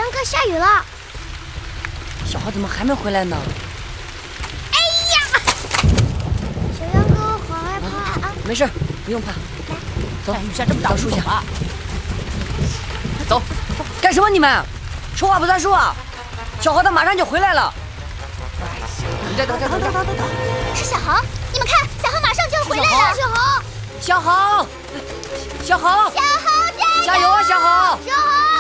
快下雨了。 小豪怎么还没回来呢？ 哎呀，小杨哥，我好害怕啊！ 没事，不用怕。走， 雨下这么大， 到树下。 走， 干什么你们？说话不算数啊！小豪他马上就回来了。等， 是小豪，你们看，小豪马上就要回来了。小豪， 小豪， 加油！ 加油啊，小豪！ 小豪。